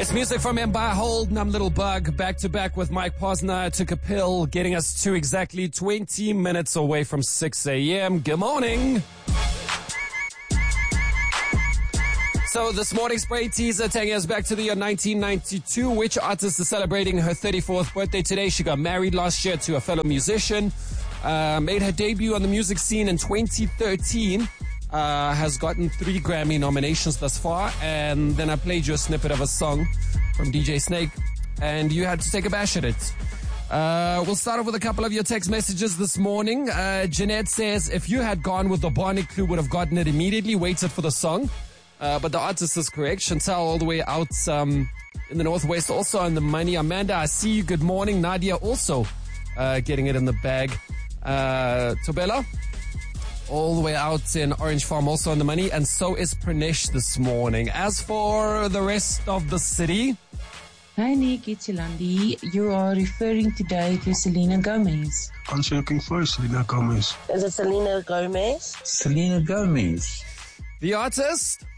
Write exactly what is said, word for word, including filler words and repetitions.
Yes, music from Empire Hold, Numb Little Bug, back to back with Mike Posner. Took a pill, getting us to exactly twenty minutes away from six a.m. Good morning. So this morning's Spray teaser taking us back to the year nineteen ninety-two. Which artist is celebrating her thirty-fourth birthday today? She got married last year to a fellow musician. Uh, made her debut on the music scene in twenty thirteen. Uh, has gotten three Grammy nominations thus far. And then I played you a snippet of a song from D J Snake, and you had to take a bash at it. Uh, we'll start off with a couple of your text messages this morning. Uh, Jeanette says, if you had gone with the Bionic Crew, would have gotten it immediately, waited for the song. Uh, but the artist is correct. Chantal all the way out um, in the Northwest, also on the money. Amanda, I see you. Good morning. Nadia also uh, getting it in the bag. Uh, Tobela, all the way out in Orange Farm, also on the money. And so is Pranesh this morning. As for the rest of the city... Hi Nick, it's Yolandi. You are referring today to Selena Gomez. I'm looking for Selena Gomez. Is it Selena Gomez? Selena Gomez. The artist...